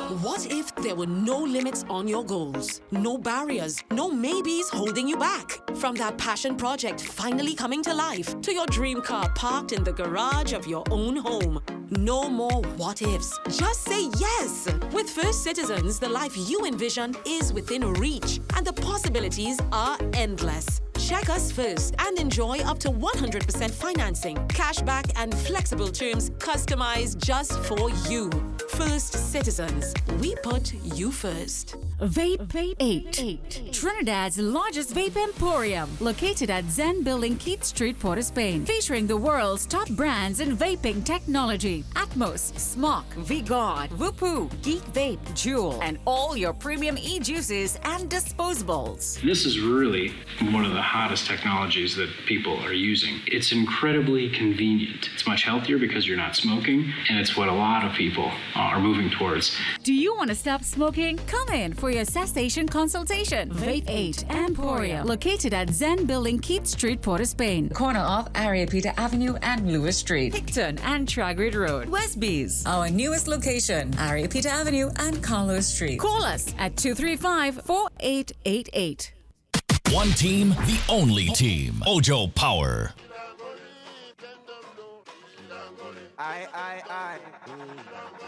What if there were no limits on your goals? No barriers, no maybes holding you back? From that passion project finally coming to life to your dream car parked in the garage of your own home. No more what ifs. Just say yes. With First Citizens, the life you envision is within reach and the possibilities are endless. Check us first and enjoy up to 100% financing, cashback and flexible terms customized just for you. First Citizens, we put you first. Vape 8, Trinidad's largest vape emporium, located at Zen Building, Keith Street, Port of Spain, featuring the world's top brands in vaping technology: Atmos, Smok, V-God, Whoopoo, Geek Vape, Juul, and all your premium e-juices and disposables. This is really one of the hottest technologies that people are using. It's incredibly convenient. It's much healthier because you're not smoking, and it's what a lot of people are moving towards. Do you want to stop smoking? Come in for your cessation consultation. Vape 8 Emporium, located at Zen Building, Keith Street, Port of Spain, corner of Ariapita Avenue and Lewis Street, Picton and Tragrid Road, Westbees. Our newest location, Ariapita Avenue and Carlos Street. Call us at 235-4888. One team, the only team. Ojo Power. I.